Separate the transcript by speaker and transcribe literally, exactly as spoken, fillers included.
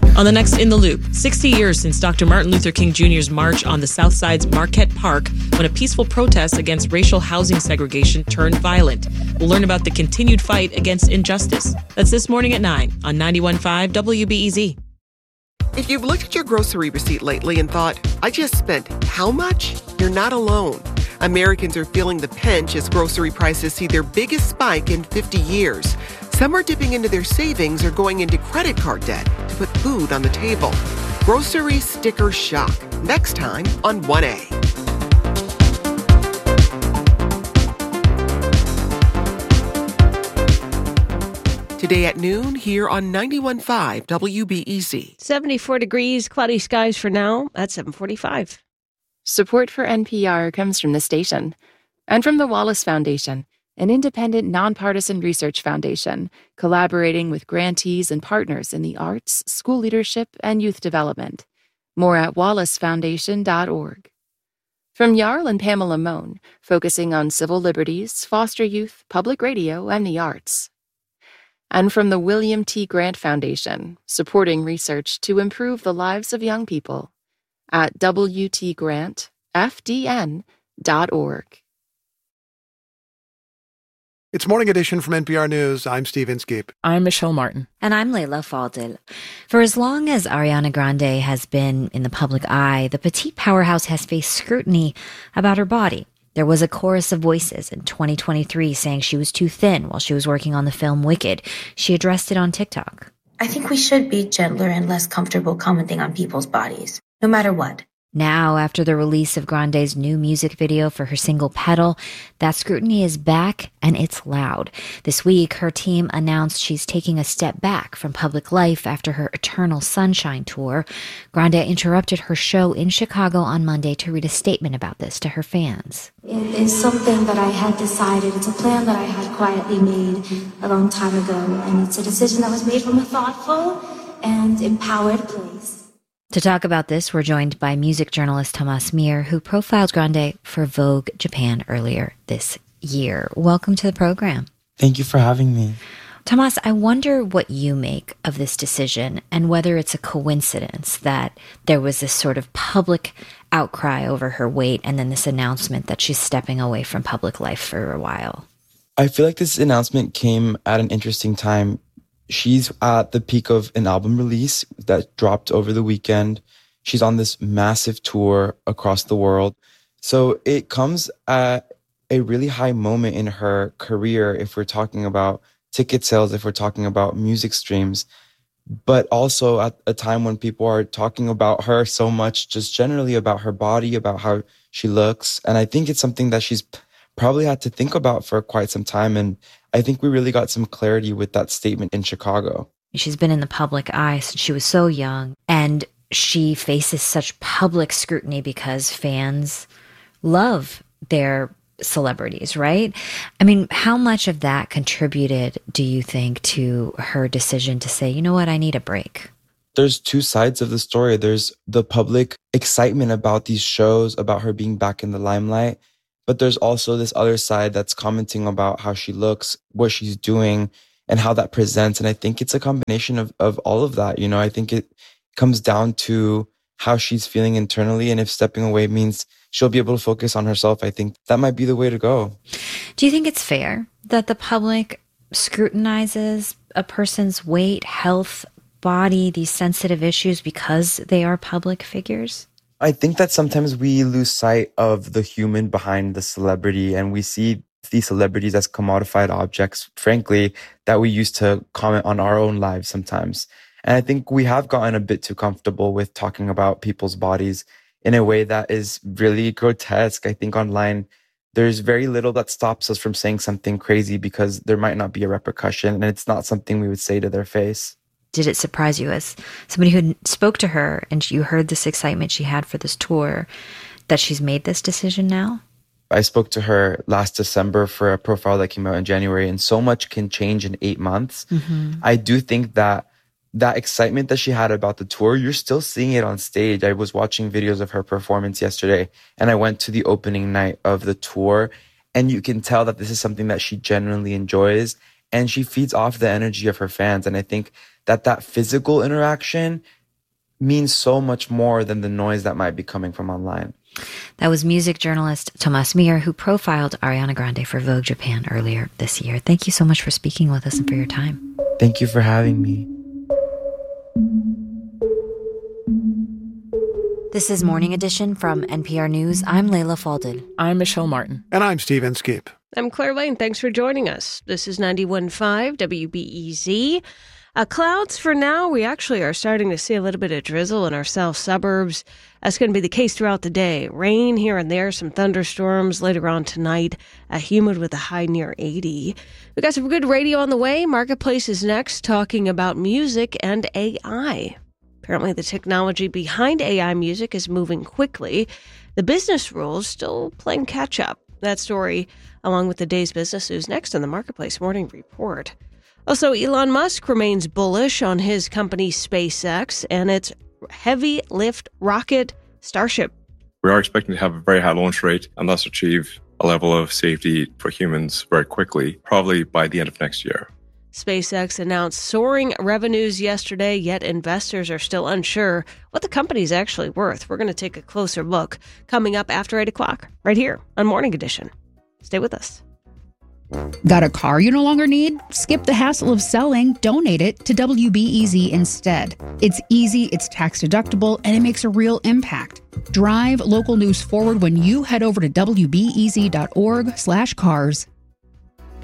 Speaker 1: On the next In the Loop, sixty years since Doctor Martin Luther King Junior's march on the South Side's Marquette Park when a peaceful protest against racial housing segregation turned violent. We'll learn about the continued fight against injustice. That's this morning at nine on ninety-one point five W B E Z.
Speaker 2: If you've looked at your grocery receipt lately and thought, I just spent how much? You're not alone. Americans are feeling the pinch as grocery prices see their biggest spike in fifty years. Some are dipping into their savings or going into credit card debt to put food on the table. Grocery sticker shock. Next time on one A. Today at noon here on ninety-one point five W B E Z.
Speaker 3: seventy-four degrees, cloudy skies for now at seven forty-five.
Speaker 4: Support for N P R comes from the station and from the Wallace Foundation, an independent, nonpartisan research foundation collaborating with grantees and partners in the arts, school leadership, and youth development. More at wallace foundation dot org. From Jarl and Pamela Mohn, focusing on civil liberties, foster youth, public radio, and the arts. And from the William T. Grant Foundation, supporting research to improve the lives of young people at w t grant f d n dot org.
Speaker 5: It's Morning Edition from N P R News. I'm Steve Inskeep.
Speaker 6: I'm Michelle Martin.
Speaker 7: And I'm Leila Fadel. For as long as Ariana Grande has been in the public eye, the petite powerhouse has faced scrutiny about her body. There was a chorus of voices in twenty twenty-three saying she was too thin while she was working on the film Wicked. She addressed it on TikTok.
Speaker 8: I think we should be gentler and less comfortable commenting on people's bodies, no matter what.
Speaker 7: Now, after the release of Grande's new music video for her single Petal, that scrutiny is back and it's loud. This week, her team announced she's taking a step back from public life after her Eternal Sunshine tour. Grande interrupted her show in Chicago on Monday to read a statement about this to her fans.
Speaker 9: It is something that I had decided. It's a plan that I had quietly made a long time ago, and it's a decision that was made from a thoughtful and empowered place.
Speaker 7: To talk about this, we're joined by music journalist Thomas Mir, who profiled Grande for Vogue Japan earlier this year. Welcome to the program.
Speaker 10: Thank you for having me.
Speaker 7: Thomas, I wonder what you make of this decision and whether it's a coincidence that there was this sort of public outcry over her weight and then this announcement that she's stepping away from public life for a while.
Speaker 10: I feel like this announcement came at an interesting time. She's at the peak of an album release that dropped over the weekend. She's on this massive tour across the world. So it comes at a really high moment in her career if we're talking about ticket sales, if we're talking about music streams, but also at a time when people are talking about her so much, just generally about her body, about how she looks. And I think it's something that she's probably had to think about for quite some time. And I think we really got some clarity with that statement in Chicago.
Speaker 7: She's been in the public eye since she was so young, and she faces such public scrutiny because fans love their celebrities, right? I mean, how much of that contributed, do you think, to her decision to say, you know what, I need a break?
Speaker 10: There's two sides of the story. There's the public excitement about these shows, about her being back in the limelight. But there's also this other side that's commenting about how she looks, what she's doing, and how that presents. And I think it's a combination of, of all of that. You know, I think it comes down to how she's feeling internally. And if stepping away means she'll be able to focus on herself, I think that might be the way to go.
Speaker 7: Do you think it's fair that the public scrutinizes a person's weight, health, body, these sensitive issues because they are public figures?
Speaker 10: I think that sometimes we lose sight of the human behind the celebrity, and we see these celebrities as commodified objects, frankly, that we use to comment on our own lives sometimes. And I think we have gotten a bit too comfortable with talking about people's bodies in a way that is really grotesque. I think online, there's very little that stops us from saying something crazy because there might not be a repercussion, and it's not something we would say to their face.
Speaker 7: Did it surprise you as somebody who spoke to her and you heard this excitement she had for this tour that she's made this decision now?
Speaker 10: I spoke to her last December for a profile that came out in January, and so much can change in eight months. Mm-hmm. I do think that that excitement that she had about the tour, you're still seeing it on stage. I was watching videos of her performance yesterday, and I went to the opening night of the tour, and you can tell that this is something that she genuinely enjoys, and she feeds off the energy of her fans. And I think that that physical interaction means so much more than the noise that might be coming from online.
Speaker 7: That was music journalist Thomas Mir, who profiled Ariana Grande for Vogue Japan earlier this year. Thank you so much for speaking with us and for your time.
Speaker 10: Thank you for having me.
Speaker 7: This is Morning Edition from N P R News. I'm Layla Falded.
Speaker 6: I'm Michelle Martin.
Speaker 5: And I'm Steve Inskeep.
Speaker 3: I'm Claire Lane. Thanks for joining us. This is ninety-one point five W B E Z. Uh, clouds for now. We actually are starting to see a little bit of drizzle in our south suburbs. That's going to be the case throughout the day. Rain here and there, some thunderstorms later on tonight. Uh, humid with a high near eighty. We got some good radio on the way. Marketplace is next, talking about music and A I. Apparently, the technology behind A I music is moving quickly. The business rules still playing catch-up. That story, along with the day's business news, next on the Marketplace Morning Report. Also, Elon Musk remains bullish on his company SpaceX and its heavy lift rocket Starship.
Speaker 11: We are expecting to have a very high launch rate and thus achieve a level of safety for humans very quickly, probably by the end of next year.
Speaker 3: SpaceX announced soaring revenues yesterday, yet investors are still unsure what the company's actually worth. We're going to take a closer look coming up after eight o'clock, right here on Morning Edition. Stay with us.
Speaker 12: Got a car you no longer need? Skip the hassle of selling, donate it to W B E Z instead. It's easy, it's tax deductible, and it makes a real impact. Drive local news forward when you head over to W B E Z dot org slash cars.